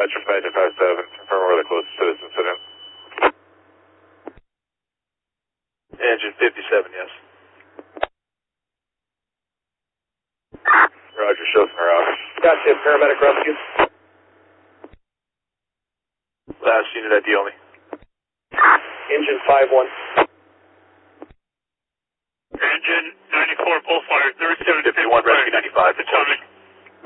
Roger, 557. Confirm where the closest citizen incident. Engine 57, yes. Roger, show some route. Gotcha, paramedic rescue. Last unit ID only. Engine 5-1. Engine 94, bullfire, 37. 51, rescue 95. It's coming.